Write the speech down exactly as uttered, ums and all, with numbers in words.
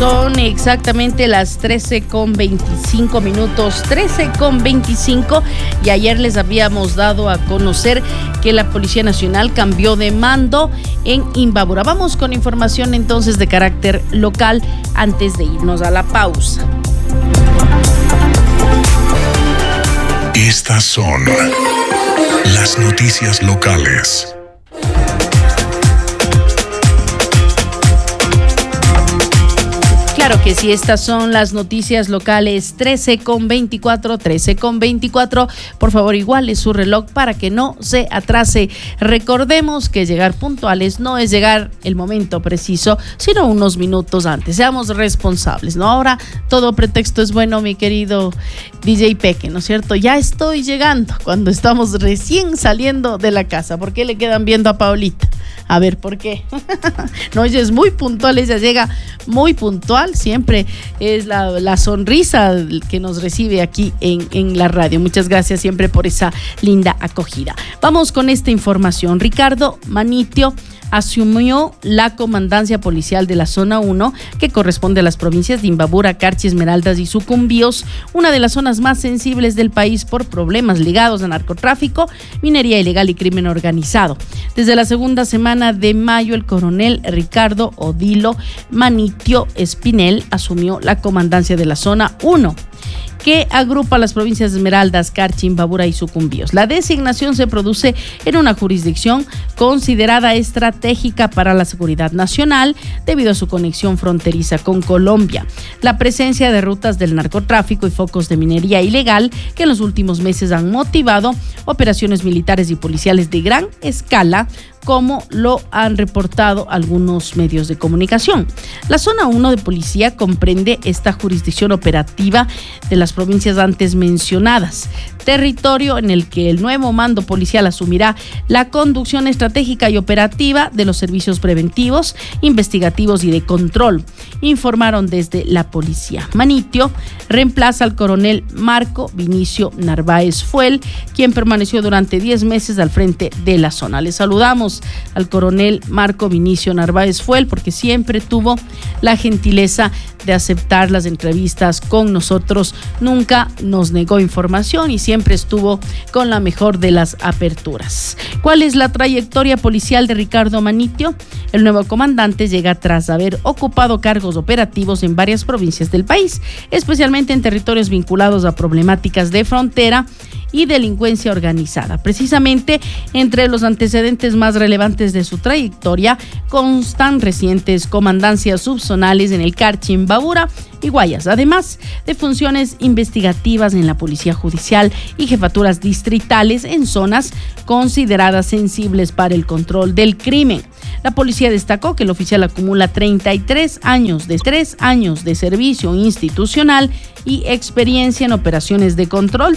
Son exactamente las trece con veinticinco minutos, trece con veinticinco, y ayer les habíamos dado a conocer que la Policía Nacional cambió de mando en Imbabura. Vamos con información entonces de carácter local antes de irnos a la pausa. Estas son las noticias locales. Claro que sí, estas son las noticias locales. Trece con veinticuatro, trece con veinticuatro. Por favor, iguale su reloj para que no se atrase. Recordemos que llegar puntuales no es llegar el momento preciso, sino unos minutos antes. Seamos responsables, ¿no? Ahora todo pretexto es bueno, mi querido D J Peque, ¿no es cierto? Ya estoy llegando cuando estamos recién saliendo de la casa. ¿Por qué le quedan viendo a Paulita? A ver, ¿por qué? No, ella es muy puntual, ella llega muy puntual, siempre es la, la sonrisa que nos recibe aquí en, en la radio. Muchas gracias siempre por esa linda acogida. Vamos con esta información. Ricardo Manitio asumió la comandancia policial de la zona uno, que corresponde a las provincias de Imbabura, Carchi, Esmeraldas y Sucumbíos, una de las zonas más sensibles del país por problemas ligados a narcotráfico, minería ilegal y crimen organizado. Desde la segunda semana de mayo, el coronel Ricardo Odilo Manitio Espinel asumió la comandancia de la zona uno, que agrupa las provincias de Esmeraldas, Carchi, Imbabura y Sucumbíos. La designación se produce en una jurisdicción considerada estratégica para la seguridad nacional debido a su conexión fronteriza con Colombia, la presencia de rutas del narcotráfico y focos de minería ilegal que en los últimos meses han motivado operaciones militares y policiales de gran escala, como lo han reportado algunos medios de comunicación. La zona uno de policía comprende esta jurisdicción operativa de las provincias antes mencionadas, territorio en el que el nuevo mando policial asumirá la conducción estratégica y operativa de los servicios preventivos, investigativos y de control, informaron desde la policía. Manitio reemplaza al coronel Marco Vinicio Narváez Fuel, quien permaneció durante diez meses al frente de la zona. Les saludamos al coronel Marco Vinicio Narváez Fuel porque siempre tuvo la gentileza de aceptar las entrevistas con nosotros, nunca nos negó información y siempre estuvo con la mejor de las aperturas. ¿Cuál es la trayectoria policial de Ricardo Manitio? El nuevo comandante llega tras haber ocupado cargos operativos en varias provincias del país, especialmente en territorios vinculados a problemáticas de frontera y delincuencia organizada. Precisamente entre los antecedentes más relevantes de su trayectoria constan recientes comandancias subzonales en el Carchi, Imbabura y Guayas, además de funciones investigativas en la Policía Judicial y jefaturas distritales en zonas consideradas sensibles para el control del crimen. La policía destacó que el oficial acumula treinta y tres años de tres años de servicio institucional y experiencia en operaciones de control